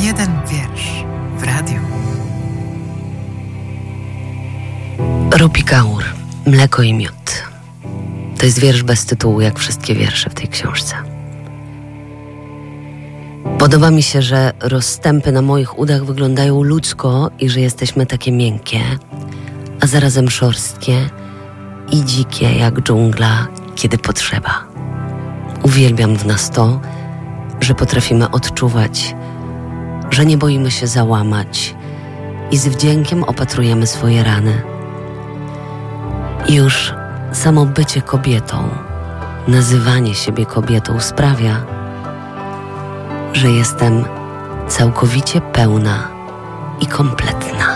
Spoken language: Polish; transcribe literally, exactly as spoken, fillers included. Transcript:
jeden wiersz w radiu. Rupi Kaur, Mleko i miód. To jest wiersz bez tytułu, jak wszystkie wiersze w tej książce. Podoba mi się, że rozstępy na moich udach wyglądają ludzko i że jesteśmy takie miękkie, a zarazem szorstkie i dzikie jak dżungla, kiedy potrzeba. Uwielbiam w nas to, że potrafimy odczuwać, że nie boimy się załamać i z wdziękiem opatrujemy swoje rany. I już samo bycie kobietą, nazywanie siebie kobietą sprawia, że jestem całkowicie pełna i kompletna.